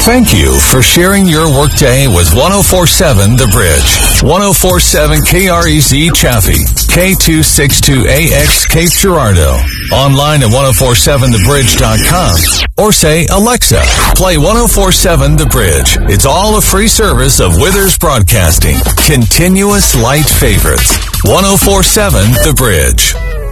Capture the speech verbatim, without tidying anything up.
Thank you for sharing your workday with ten forty-seven The Bridge. ten forty-seven K R E Z Chaffee, K two sixty-two A X Cape Girardeau. Online at ten forty-seven the bridge dot com. Or say, Alexa, play ten forty-seven The Bridge. It's all a free service of Withers Broadcasting. Continuous light favorites. ten forty-seven The Bridge.